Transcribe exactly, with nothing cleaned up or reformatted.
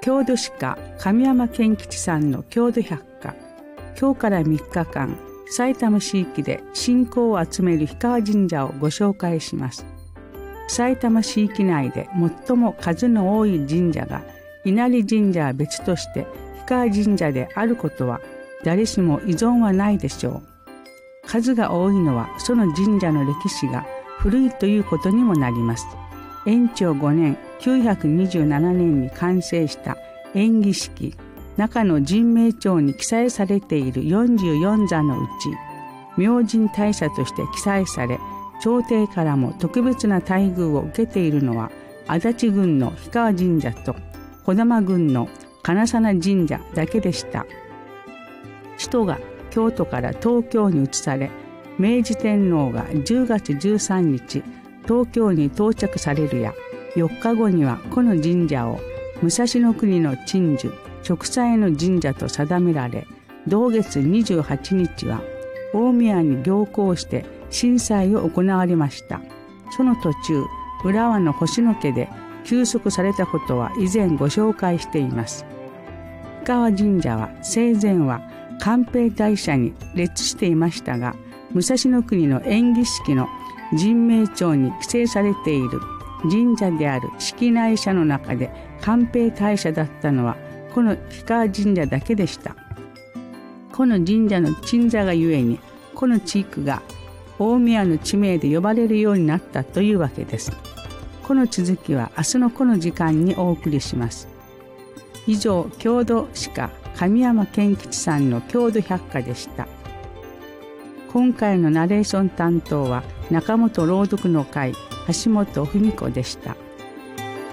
郷土史家神山健吉さんの郷土百科。今日からみっかかん、さいたま市域で信仰を集める氷川神社をご紹介します。さいたま市域内で最も数の多い神社が稲荷神社は別として氷川神社であることは誰しも異存はないでしょう。数が多いのはその神社の歴史が古いということにもなります。延長ごねんきゅうひゃくにじゅうななねんに完成した延喜式中の神明帳に記載されているよんじゅうよん座のうち明神大社として記載され、朝廷からも特別な待遇を受けているのは足立郡の氷川神社と児玉郡の金鑚神社だけでした。使徒が京都から東京に移され、明治天皇がじゅうがつじゅうさんにち東京に到着されるやよっかごにはこの神社を武蔵国の鎮守植栽の神社と定められ、同月にじゅうはちにちは大宮に行幸して神祭を行われました。その途中、浦和の星野家で休息されたことは以前ご紹介しています。氷川神社は生前は寛平大社に列していましたが、武蔵国の延喜式の神明帳に記載されている神社である式内社の中で寛平大社だったのはこの氷川神社だけでした。この神社の鎮座がゆえにこの地域が大宮の地名で呼ばれるようになったというわけです。この続きは明日のこの時間にお送りします。以上、郷土史家神山健吉さんの郷土百科でした。今回のナレーション担当は中本朗読の会橋本文子でした。